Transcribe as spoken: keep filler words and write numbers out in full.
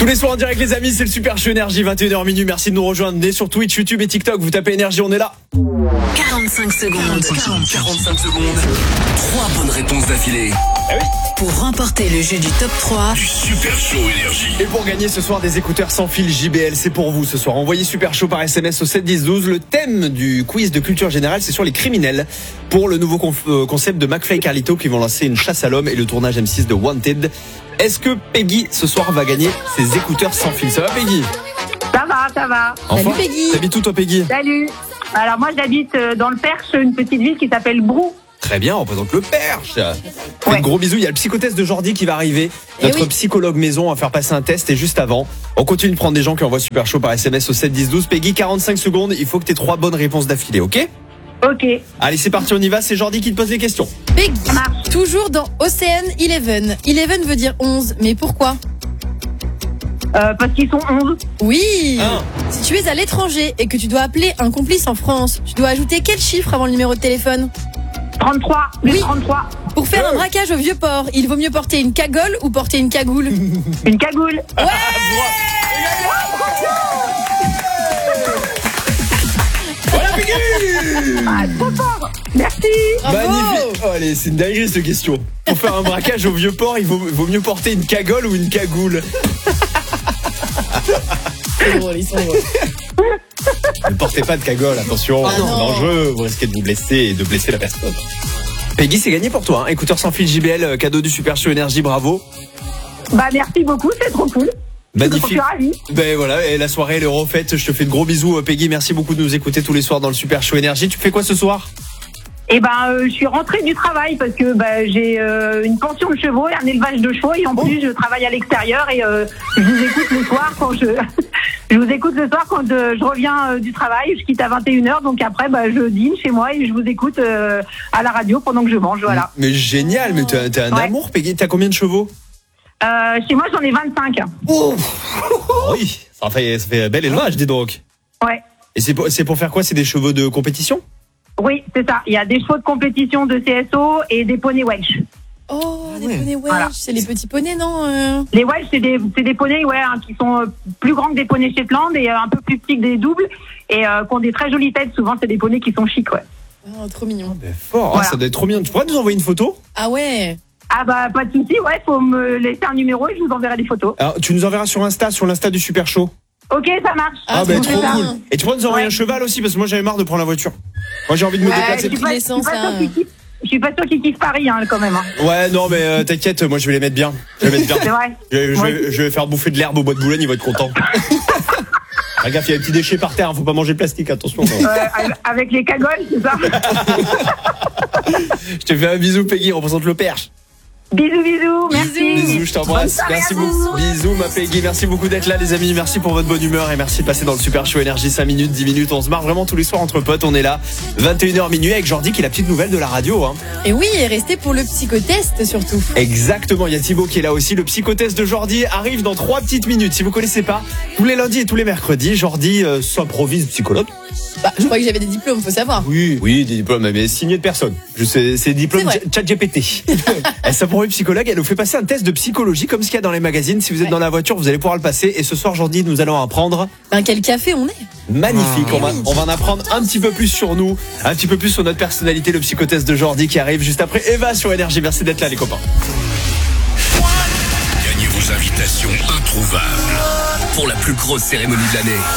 Tous les soirs en direct les amis, c'est le Super Show Énergie, vingt et une heures minuit. Merci de nous rejoindre. Venez sur Twitch, YouTube et TikTok. Vous tapez Énergie, on est là. quarante-cinq secondes. quarante-cinq secondes. Trois bonnes réponses d'affilée. Ah oui. Pour remporter le jeu du top trois. Du Super Show Énergie. Et pour gagner ce soir des écouteurs sans fil J B L, c'est pour vous ce soir. Envoyez Super Show par S M S au sept dix douze. Le thème du quiz de culture générale, c'est sur les criminels. Pour le nouveau conf- euh, concept de McFly et Carlito qui vont lancer une chasse à l'homme et le tournage M six de Wanted. Est-ce que Peggy ce soir va gagner ses écouteurs sans fil? Ça va Peggy? Ça va, ça va. Enfin, Salut Peggy. T'habites où toi Peggy? Salut. Alors moi j'habite dans le Perche, une petite ville qui s'appelle Brou. Très bien, on représente le Perche. Fais Ouais. de gros bisous. Il y a le psychotest de Jordi qui va arriver. Eh Notre oui. psychologue maison va faire passer un test. Et juste avant, on continue de prendre des gens qui envoient Super Show par S M S au sept dix douze. Peggy, quarante-cinq secondes. Il faut que tu aies trois bonnes réponses d'affilée, ok? Ok. Allez, c'est parti, on y va. C'est Jordi qui te pose les questions. Peggy, Ça marche. toujours dans Ocean Eleven. Eleven veut dire onze, mais pourquoi? Euh, parce qu'ils sont onze. Oui. Un. Si tu es à l'étranger et que tu dois appeler un complice en France, tu dois ajouter quel chiffre avant le numéro de téléphone? trente-trois. Plus Oui. trente-trois. Pour faire un braquage au vieux port, il vaut mieux porter une cagole ou porter une cagoule? Une cagoule. Voilà, Peggy! Ah, trop fort. Merci. Bravo. Magnifique. Oh, allez, c'est une dinguerie cette question. Pour faire un braquage au vieux port, il vaut, vaut mieux porter une cagole ou une cagoule. C'est drôle, ils sont drôles. Ne portez pas de cagole, attention. Ah c'est non. dangereux. Vous risquez de vous blesser et de blesser la personne. Peggy, c'est gagné pour toi. Hein. Écouteur sans fil J B L, cadeau du Super Show Énergie, bravo. Bah merci beaucoup, c'est trop cool. Je Magnifique. suis ravie. Ben voilà, et la soirée elle est refaite. Je te fais de gros bisous, Peggy. Merci beaucoup de nous écouter tous les soirs dans le Super Show Énergie. Tu fais quoi ce soir? Et ben euh, je suis rentrée du travail parce que bah, j'ai euh, une pension de chevaux et un élevage de chevaux et en plus je travaille à l'extérieur et euh, je vous écoute le soir quand je je vous écoute le soir quand euh, je reviens euh, du travail. Je quitte à vingt et une heures donc après bah, je dîne chez moi et je vous écoute euh, à la radio pendant que je mange. Voilà. Mais génial, mais t'as, t'as un Ouais. amour, Peggy. T'as combien de chevaux? Euh, chez moi j'en ai vingt-cinq. Oh oui, ça fait, ça fait bel élevage, dis donc. Ouais. Et c'est pour, c'est pour faire quoi? C'est des chevaux de compétition? Oui, c'est ça. Il y a des chevaux de compétition de C S O et des poneys Welsh. Oh, des ouais. poneys Welsh, Voilà. c'est les petits poneys, non euh Les Welsh, c'est des, c'est des poneys ouais, hein, qui sont euh, plus grands que des poneys Shetland et euh, un peu plus petits que des doubles et euh, qui ont des très jolies têtes. Souvent, c'est des poneys qui sont chics, ouais. Oh, trop mignon. Ben fort, Voilà. ah, ça doit être trop bien. Tu pourrais nous envoyer une photo? Ah ouais. Ah bah, pas de souci, ouais, faut me laisser un numéro et je vous enverrai des photos. Alors, tu nous enverras sur Insta, sur l'Insta du Super Show. Ok, ça marche. Ah, ben trop trop bien. cool. Et tu pourrais nous envoyer Ouais. un cheval aussi, parce que moi j'avais marre de prendre la voiture. Moi j'ai envie de me Euh, déplacer. je suis pas, je suis l'essence, pas là. sûre qu'ils kiffent- je suis pas sûre qu'ils kiffent Paris, hein, quand même. Hein. Ouais, non, mais euh, t'inquiète, moi je vais les mettre bien. Je vais les mettre C'est bien. vrai. Je, vais- je Ouais. vais, je vais faire bouffer de l'herbe au bois de Boulogne, il va être content. Ah, gaffe, il y a des petits déchets par terre, hein, faut pas manger plastique, attention. Euh, avec les cagoles, c'est ça. Je te fais un bisou, Peggy, représente le Perche. Bisous, bisous, merci. Bisous, je t'embrasse. Bonne soirée Merci à vous. beaucoup. Bisous, ma Peggy. Merci beaucoup d'être là, les amis. Merci pour votre bonne humeur et merci de passer dans le Super Show Énergie. cinq minutes, dix minutes. On se marre vraiment tous les soirs entre potes. On est là. vingt et une heures minuit avec Jordi qui est la petite nouvelle de la radio. Hein. Et oui, et restez pour le psychotest surtout. Exactement. Il y a Thibaut qui est là aussi. Le psychotest de Jordi arrive dans trois petites minutes. Si vous connaissez pas, tous les lundis et tous les mercredis, Jordi euh, s'improvise psychologue. Bah, je croyais que j'avais des diplômes, faut savoir. Oui, oui, des diplômes, mais signés de personne. Je sais, c'est diplôme C'est vrai. chat G P T. Elle s'improvise psychologue. Elle nous fait passer un test de psychologie comme ce qu'il y a dans les magazines. Si vous êtes Ouais. dans la voiture, vous allez pouvoir le passer. Et ce soir, Jordi, nous allons apprendre. Ben, quel café on est? Magnifique, on, va, oui. on va en apprendre un petit peu plus sur nous, un petit peu plus sur notre personnalité, le psychotest de Jordi qui arrive juste après Eva sur Énergie. Merci d'être là les copains. Gagnez vos invitations introuvables pour la plus grosse cérémonie de l'année.